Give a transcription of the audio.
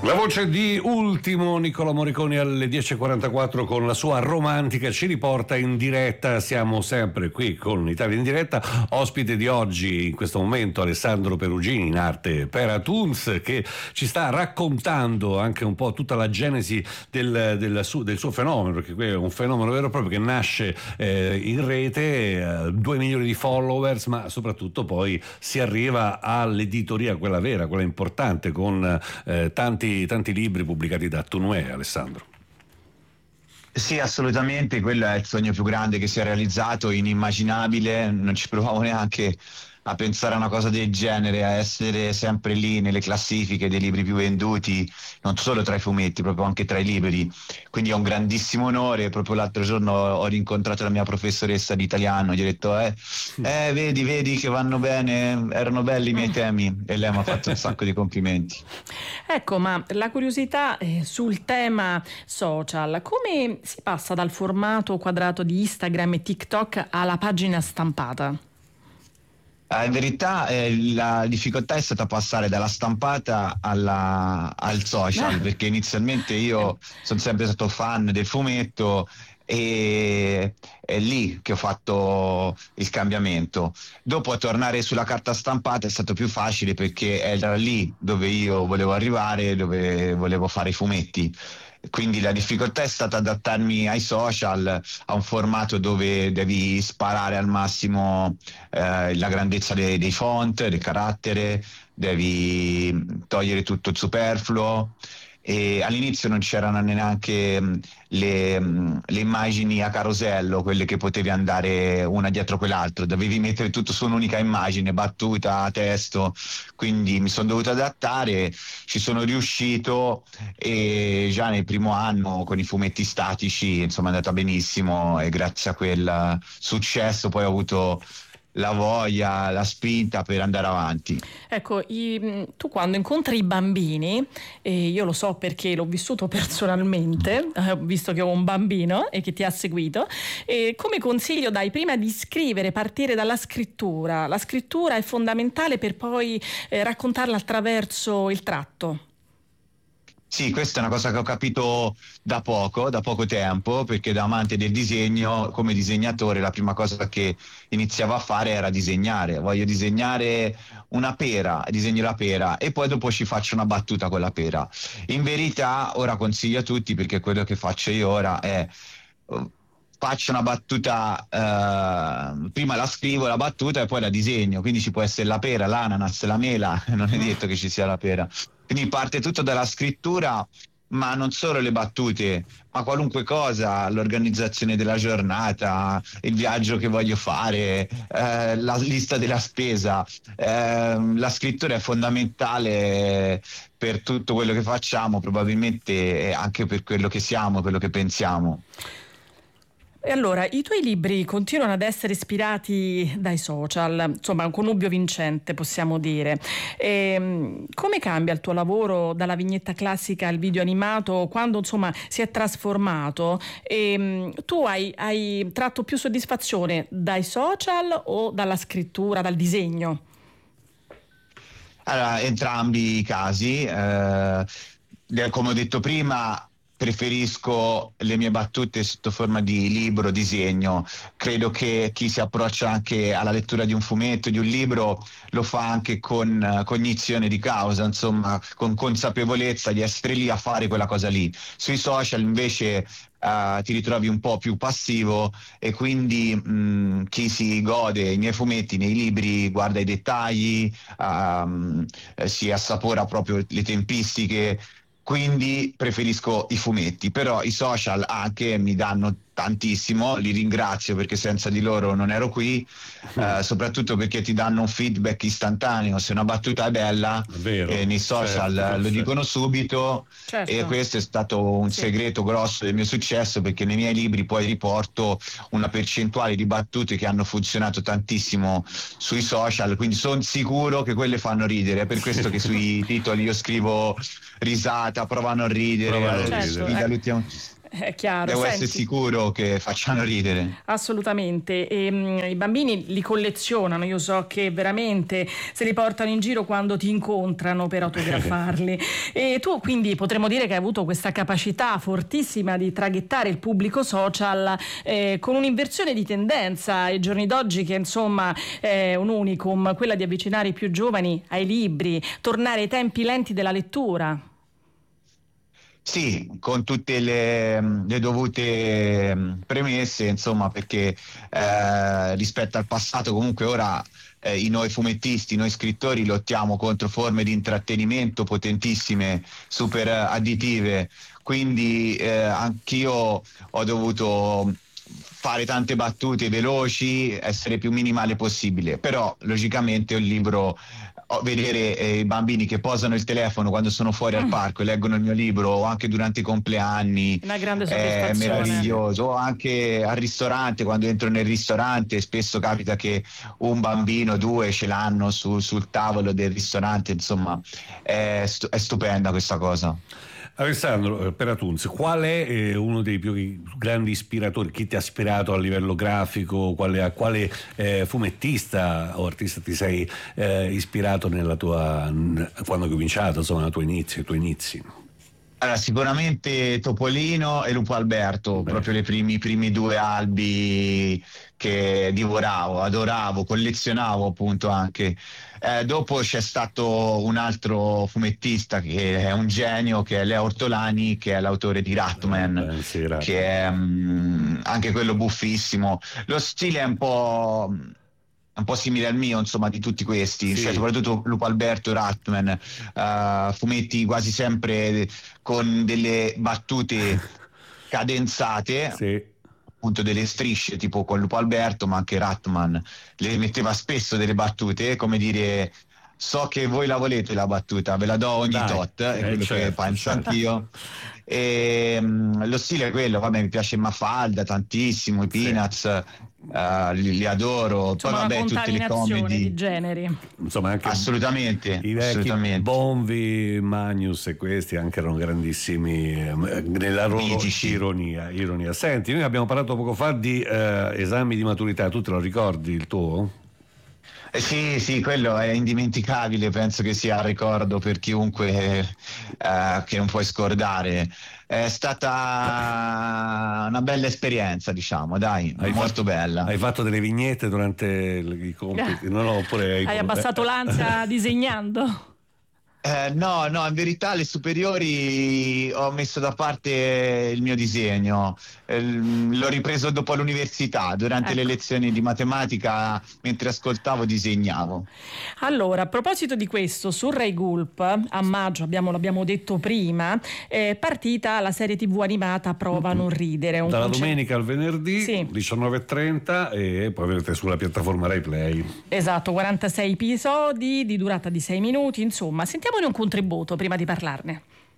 La voce di Ultimo, Niccolò Morricone alle 10.44 con la sua romantica ci riporta in diretta. Siamo sempre qui con Italia in diretta. Ospite di oggi in questo momento Alessandro Perugini, in arte Peratunes, che ci sta raccontando anche un po' tutta la genesi del suo fenomeno, perché qui è un fenomeno vero e proprio che nasce in rete, 2 milioni di followers, ma soprattutto poi si arriva all'editoria, quella vera, quella importante, con tanti libri pubblicati da Tourneur. Alessandro. Sì, assolutamente, quello è il sogno più grande che si è realizzato, inimmaginabile, non ci provavo neanche a pensare a una cosa del genere, a essere sempre lì nelle classifiche dei libri più venduti, non solo tra i fumetti, proprio anche tra i libri, quindi è un grandissimo onore. Proprio l'altro giorno ho rincontrato la mia professoressa di italiano, gli ho detto vedi che vanno bene, erano belli i miei temi, e lei mi ha fatto un sacco di complimenti. Ecco, ma la curiosità sul tema social, come si passa dal formato quadrato di Instagram e TikTok alla pagina stampata? In verità la difficoltà è stata passare dalla stampata al social, perché inizialmente io sono sempre stato fan del fumetto e è lì che ho fatto il cambiamento. Dopo, a tornare sulla carta stampata è stato più facile, perché era lì dove io volevo arrivare, dove volevo fare i fumetti. Quindi la difficoltà è stata adattarmi ai social, a un formato dove devi sparare al massimo la grandezza dei font, del carattere, devi togliere tutto il superfluo, e all'inizio non c'erano neanche le immagini a carosello, quelle che potevi andare una dietro quell'altra, dovevi mettere tutto su un'unica immagine, battuta, testo, quindi mi sono dovuto adattare, ci sono riuscito, e già nel primo anno con i fumetti statici insomma è andata benissimo, e grazie a quel successo poi ho avuto la voglia, la spinta per andare avanti. Ecco, tu quando incontri i bambini, e io lo so perché l'ho vissuto personalmente, visto che ho un bambino e che ti ha seguito, come consiglio dai prima di scrivere, partire dalla scrittura? La scrittura è fondamentale per poi raccontarla attraverso il tratto. Sì, questa è una cosa che ho capito da poco tempo, perché da amante del disegno, come disegnatore, la prima cosa che iniziavo a fare era disegnare. Voglio disegnare una pera, disegno la pera e poi dopo ci faccio una battuta con la pera. In verità, ora consiglio a tutti, perché quello che faccio io ora è faccio una battuta, prima la scrivo la battuta e poi la disegno, quindi ci può essere la pera, l'ananas, la mela, non è detto che ci sia la pera. Quindi parte tutto dalla scrittura, ma non solo le battute, ma qualunque cosa, l'organizzazione della giornata, il viaggio che voglio fare, la lista della spesa. La scrittura è fondamentale per tutto quello che facciamo, probabilmente anche per quello che siamo, quello che pensiamo. E allora, i tuoi libri continuano ad essere ispirati dai social, insomma un connubio vincente, possiamo dire. Come cambia il tuo lavoro dalla vignetta classica al video animato, quando insomma si è trasformato? Tu hai tratto più soddisfazione dai social o dalla scrittura, dal disegno? Allora, entrambi i casi. Come ho detto prima, preferisco le mie battute sotto forma di libro, disegno. Credo che chi si approccia anche alla lettura di un fumetto, di un libro, lo fa anche con cognizione di causa, insomma, con consapevolezza di essere lì a fare quella cosa lì. Sui social invece ti ritrovi un po' più passivo, e quindi chi si gode i miei fumetti, nei libri, guarda i dettagli, si assapora proprio le tempistiche. Quindi preferisco i fumetti, però i social anche mi danno tantissimo, li ringrazio perché senza di loro non ero qui, soprattutto perché ti danno un feedback istantaneo. Se una battuta è bella, nei social lo dicono subito, certo. E questo è stato un segreto grosso del mio successo, perché nei miei libri poi riporto una percentuale di battute che hanno funzionato tantissimo sui social, quindi sono sicuro che quelle fanno ridere. È per questo che sui titoli io scrivo risata, prova a non ridere, Certo. È chiaro. Devo Senti, essere sicuro che facciano ridere. assolutamente. I bambini li collezionano, io so che veramente se li portano in giro quando ti incontrano per autografarli. E tu quindi potremmo dire che hai avuto questa capacità fortissima di traghettare il pubblico social con un'inversione di tendenza ai giorni d'oggi che insomma è un unicum, quella di avvicinare i più giovani ai libri, tornare ai tempi lenti della lettura. Sì, con tutte le dovute premesse, insomma, perché rispetto al passato comunque ora noi fumettisti, noi scrittori lottiamo contro forme di intrattenimento potentissime, super additive, quindi anch'io ho dovuto fare tante battute veloci, essere più minimale possibile, però logicamente un libro, vedere i bambini che posano il telefono quando sono fuori al parco e leggono il mio libro, o anche durante i compleanni, Una grande è soddisfazione. meraviglioso. O anche al ristorante, quando entro nel ristorante, spesso capita che un bambino, due ce l'hanno sul tavolo del ristorante, insomma, è stupenda questa cosa. Alessandro Peratunzi, qual è uno dei più grandi ispiratori? Chi ti ha ispirato a livello grafico? A quale fumettista o artista ti sei ispirato quando hai cominciato, insomma, i tuoi inizi? Allora, sicuramente Topolino e Lupo Alberto, proprio i primi due albi che divoravo, adoravo, collezionavo appunto anche. Dopo c'è stato un altro fumettista che è un genio, che è Leo Ortolani, che è l'autore di Ratman, che è anche quello buffissimo. Lo stile è un po' simile al mio, insomma, di tutti questi, sì. Cioè, soprattutto Lupo Alberto e Ratman, fumetti quasi sempre con delle battute cadenzate, sì. appunto delle strisce, tipo con Lupo Alberto, ma anche Ratman le metteva spesso delle battute, come dire: so che voi la volete la battuta, ve la do ogni tot, è quello che penso anch'io. E lo stile è quello, vabbè, mi piace Mafalda tantissimo, i Peanuts, li adoro. Insomma, poi vabbè, tutte le comedy di generi. Insomma, anche assolutamente, i vecchi assolutamente. Bonvi, Magnus e questi anche erano grandissimi nella loro ironia. Senti, noi abbiamo parlato poco fa di esami di maturità, tu te lo ricordi il tuo? Sì, quello è indimenticabile, penso che sia il ricordo per chiunque che non puoi scordare. È stata una bella esperienza, diciamo, dai, molto bella. Hai fatto delle vignette durante i compiti? No, oppure hai abbassato l'ansia disegnando? No, in verità alle superiori ho messo da parte il mio disegno, l'ho ripreso dopo l'università, durante le lezioni di matematica, mentre ascoltavo disegnavo. Allora, a proposito di questo, su Rai Gulp a maggio, l'abbiamo detto prima, è partita la serie TV animata Prova a non ridere. Dalla domenica al venerdì, sì. 19:30, e poi vedete sulla piattaforma Rai Play. Esatto, 46 episodi di durata di 6 minuti, insomma. Sentiamone un contributo prima di parlarne.